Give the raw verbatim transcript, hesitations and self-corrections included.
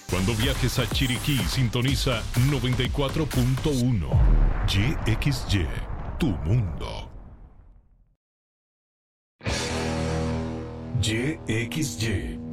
Cuando viajes a Chiriquí, sintoniza noventa y cuatro punto uno. Y X Y, tu mundo. Y X Y.